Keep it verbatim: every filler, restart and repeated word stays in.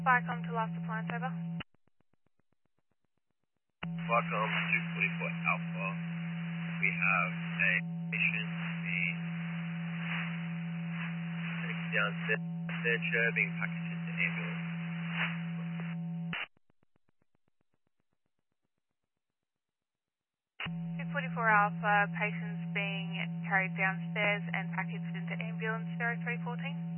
Viacom to last appliance over. Welcome to forty-four Alpha. We have a patient being taken downstairs, chair being packaged into ambulance. two forty-four Alpha, patients being carried downstairs and packaged into ambulance zero three one four.